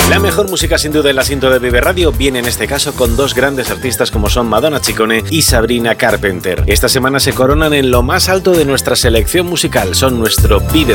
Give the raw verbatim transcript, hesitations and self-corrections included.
La mejor música sin duda en la cinta de Vive Radio viene en este caso con dos grandes artistas como son Madonna Ciccone y Sabrina Carpenter. Esta semana se coronan en lo más alto de nuestra selección musical, son nuestro Vive